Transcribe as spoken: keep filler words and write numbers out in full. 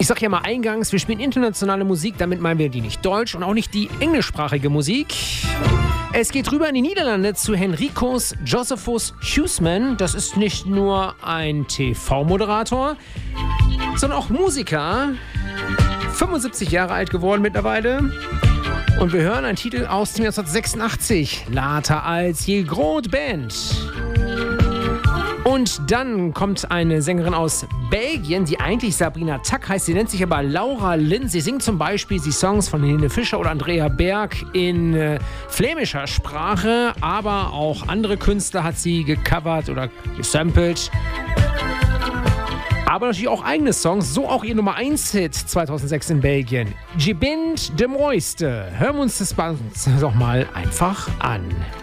Ich sag ja mal eingangs, wir spielen internationale Musik, damit meinen wir die nicht deutsch und auch nicht die englischsprachige Musik. Es geht rüber in die Niederlande zu Henricus Josephus Huisman. Das ist nicht nur ein T V-Moderator, sondern auch Musiker. fünfundsiebzig Jahre alt geworden mittlerweile. Und wir hören einen Titel aus dem Jahr neunzehnhundertsechsundachtzig. Later als Je Groot Band. Und dann kommt eine Sängerin aus Belgien, die eigentlich Sabrina Tack heißt. Sie nennt sich aber Laura Lynn. Sie singt zum Beispiel die Songs von Helene Fischer oder Andrea Berg in äh, flämischer Sprache. Aber auch andere Künstler hat sie gecovert oder gesampelt. Aber natürlich auch eigene Songs. So auch ihr Nummer eins Hit zweitausendsechs in Belgien. Je bent de mooiste. Hören wir uns das doch mal einfach an.